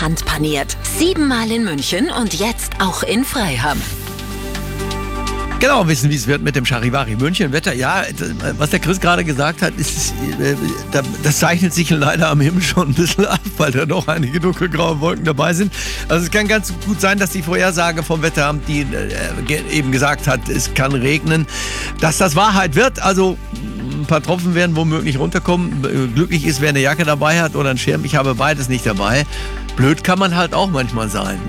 handpaniert. 7-mal in München und jetzt auch in Freiham. Genau, wissen, wie es wird mit dem Charivari München. Wetter, ja, was der Chris gerade gesagt hat, das zeichnet sich leider am Himmel schon ein bisschen ab, weil da noch einige dunkelgraue Wolken dabei sind. Also es kann ganz gut sein, dass die Vorhersage vom Wetteramt, die eben gesagt hat, es kann regnen, dass das Wahrheit wird. Also ein paar Tropfen werden womöglich runterkommen. Glücklich ist, wer eine Jacke dabei hat oder einen Schirm. Ich habe beides nicht dabei. Blöd kann man halt auch manchmal sein.